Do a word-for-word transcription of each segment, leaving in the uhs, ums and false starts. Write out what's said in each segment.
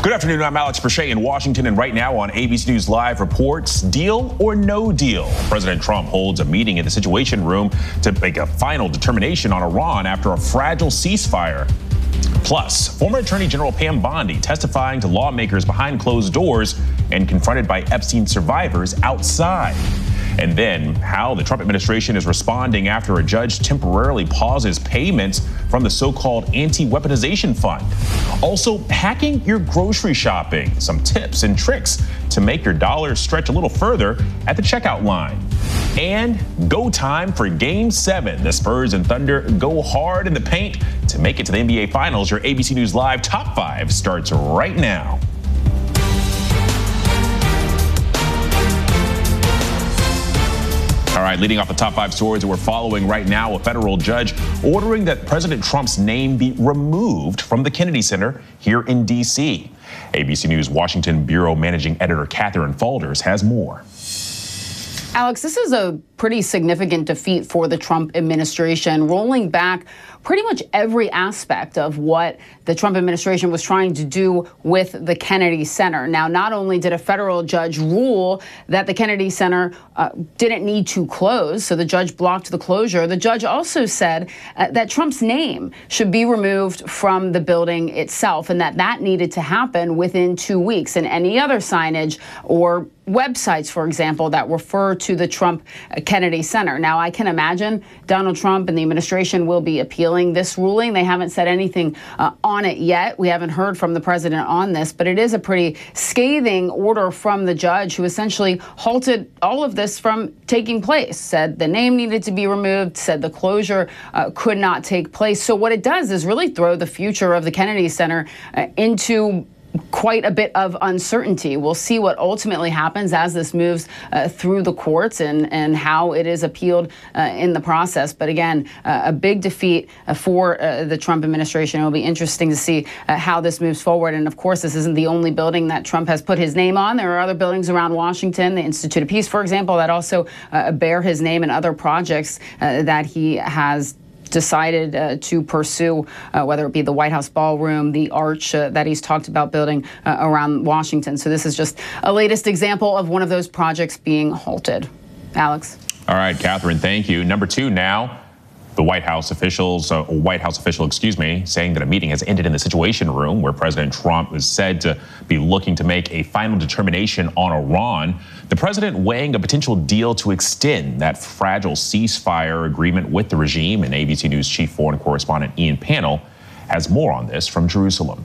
Good afternoon, I'm Alex Perche in Washington, and right now on A B C News Live reports, deal or no deal. President Trump holds a meeting in the Situation Room to make a final determination on Iran after a fragile ceasefire. Plus, former Attorney General Pam Bondi testifying to lawmakers behind closed doors and confronted by Epstein survivors outside. And then how the Trump administration is responding after a judge temporarily pauses payments from the so-called anti-weaponization fund. Also, hacking your grocery shopping. Some tips and tricks to make your dollars stretch a little further at the checkout line. And go time for Game seven. The Spurs and Thunder go hard in the paint to make it to the N B A Finals. Your A B C News Live Top five starts right now. All right, leading off the top five stories that we're following right now, a federal judge ordering that President Trump's name be removed from the Kennedy Center here in D C. A B C News Washington Bureau Managing Editor Catherine Faulders has more. Alex, this is a pretty significant defeat for the Trump administration, rolling back pretty much every aspect of what the Trump administration was trying to do with the Kennedy Center. Now, not only did a federal judge rule that the Kennedy Center uh, didn't need to close, so the judge blocked the closure, the judge also said uh, that Trump's name should be removed from the building itself, and that that needed to happen within two weeks. And any other signage or websites, for example, that refer to the Trump Kennedy Center. Now, I can imagine Donald Trump and the administration will be appealing this ruling. They haven't said anything uh, on it yet. We haven't heard from the president on this, but it is a pretty scathing order from the judge, who essentially halted all of this from taking place, said the name needed to be removed, said the closure uh, could not take place. So what it does is really throw the future of the Kennedy Center uh, into quite a bit of uncertainty. We'll see what ultimately happens as this moves uh, through the courts and, and how it is appealed uh, in the process. But again, uh, a big defeat uh, for uh, the Trump administration. It will be interesting to see uh, how this moves forward. And of course, this isn't the only building that Trump has put his name on. There are other buildings around Washington, the Institute of Peace, for example, that also uh, bear his name, and other projects uh, that he has decided uh, to pursue, uh, whether it be the White House ballroom, the arch uh, that he's talked about building uh, around Washington. So this is just a latest example of one of those projects being halted. Alex. All right, Catherine, thank you. Number two now, the White House officials, uh, White House official, excuse me, saying that a meeting has ended in the Situation Room where President Trump is said to be looking to make a final determination on Iran. The president weighing a potential deal to extend that fragile ceasefire agreement with the regime. And A B C News chief foreign correspondent Ian Pannell has more on this from Jerusalem.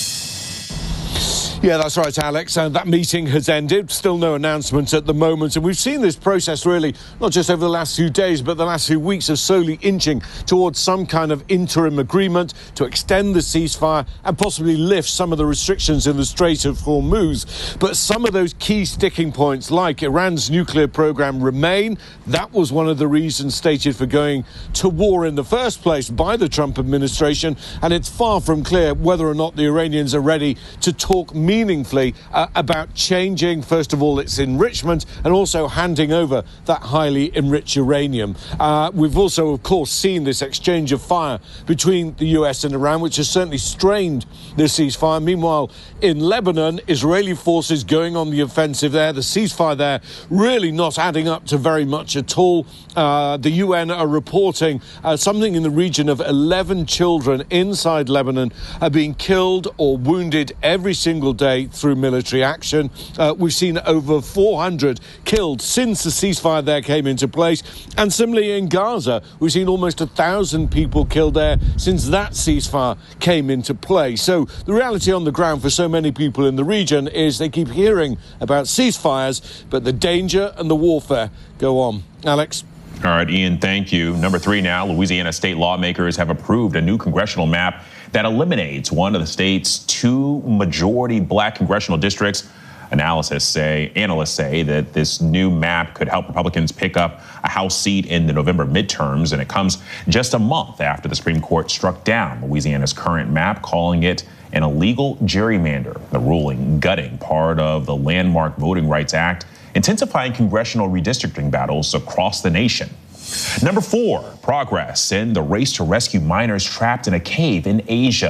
Yeah, that's right, Alex. And that meeting has ended. Still no announcements at the moment. And we've seen this process really, not just over the last few days, but the last few weeks, of slowly inching towards some kind of interim agreement to extend the ceasefire and possibly lift some of the restrictions in the Strait of Hormuz. But some of those key sticking points, like Iran's nuclear program, remain. That was one of the reasons stated for going to war in the first place by the Trump administration. And it's far from clear whether or not the Iranians are ready to talk meaningfully meaningfully uh, about changing, first of all, its enrichment and also handing over that highly enriched uranium. Uh, we've also, of course, seen this exchange of fire between the U S and Iran, which has certainly strained the ceasefire. Meanwhile, in Lebanon, Israeli forces going on the offensive there. The ceasefire there really not adding up to very much at all. Uh, the U N are reporting uh, something in the region of eleven children inside Lebanon are being killed or wounded every single day through military action. Uh, we've seen over four hundred killed since the ceasefire there came into place. And similarly in Gaza, we've seen almost a thousand people killed there since that ceasefire came into play. So the reality on the ground for so many people in the region is they keep hearing about ceasefires, but the danger and the warfare go on. Alex? All right, Ian, thank you. Number three now, Louisiana state lawmakers have approved a new congressional map that eliminates one of the state's two majority black congressional districts. Analysis say, analysts say that this new map could help Republicans pick up a House seat in the November midterms, and it comes just a month after the Supreme Court struck down Louisiana's current map, calling it an illegal gerrymander. The ruling gutting part of the landmark Voting Rights Act, intensifying congressional redistricting battles across the nation. Number four, progress in the race to rescue miners trapped in a cave in Asia.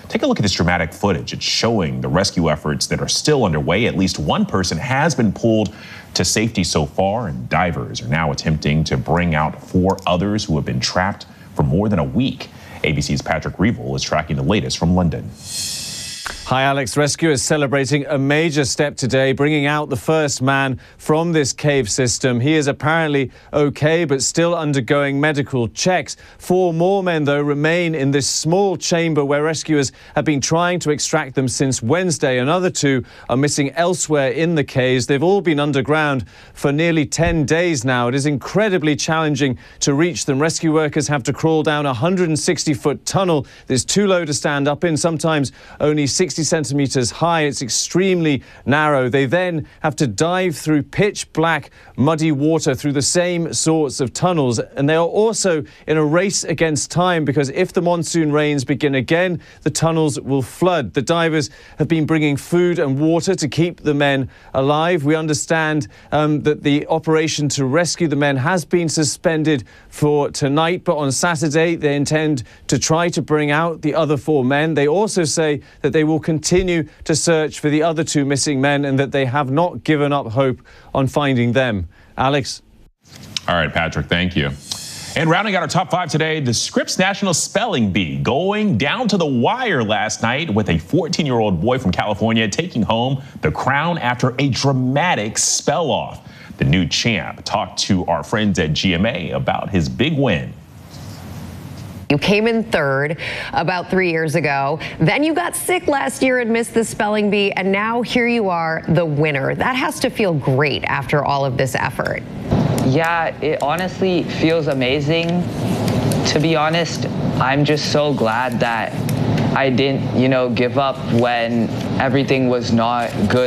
Take a look at this dramatic footage. It's showing the rescue efforts that are still underway. At least one person has been pulled to safety so far, and divers are now attempting to bring out four others who have been trapped for more than a week. A B C's Patrick Reevell is tracking the latest from London. Hi, Alex. Rescuers celebrating a major step today, bringing out the first man from this cave system. He is apparently okay, but still undergoing medical checks. Four more men, though, remain in this small chamber where rescuers have been trying to extract them since Wednesday. Another two are missing elsewhere in the caves. They've all been underground for nearly ten days now. It is incredibly challenging to reach them. Rescue workers have to crawl down a one hundred sixty foot tunnel. It's too low to stand up in, sometimes only sixty centimeters high. It's extremely narrow. They then have to dive through pitch black, muddy water through the same sorts of tunnels. And they are also in a race against time, because if the monsoon rains begin again, the tunnels will flood. The divers have been bringing food and water to keep the men alive. We understand um, that the operation to rescue the men has been suspended for tonight, but on Saturday they intend to try to bring out the other four men. They also say that they will continue to search for the other two missing men and that they have not given up hope on finding them. Alex? All right, Patrick, thank you. And rounding out our top five today, the Scripps National Spelling Bee going down to the wire last night with a fourteen-year-old boy from California taking home the crown after a dramatic spell-off. The new champ talked to our friends at G M A about his big win. You came in third about three years ago. Then you got sick last year and missed the spelling bee, and now here you are, the winner. That has to feel great after all of this effort. Yeah, it honestly feels amazing. To be honest, I'm just so glad that I didn't, you know, give up when everything was not good.